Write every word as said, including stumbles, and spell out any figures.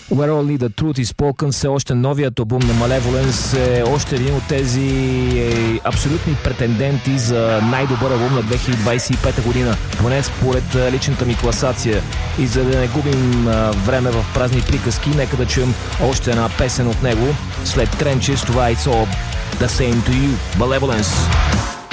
Where Only the Truth is Spoken, все още новият албум на Malevolence е още един от тези е, абсолютни претенденти за най-добър албум на две хиляди двадесет и пета година, поне според личната ми класация. И за да не губим а, време в празни приказки, нека да чуем още една песен от него след Trenches. Това е It's All the Same to You, Malevolence.